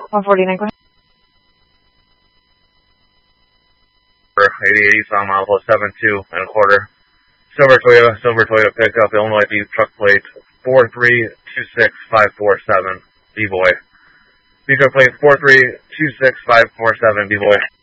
149, go ahead. 8080 Eastbound mile 72 and a quarter. Silver Toyota pickup, Illinois B truck plate 4326547, B-boy. B truck plate 4326547, B-boy.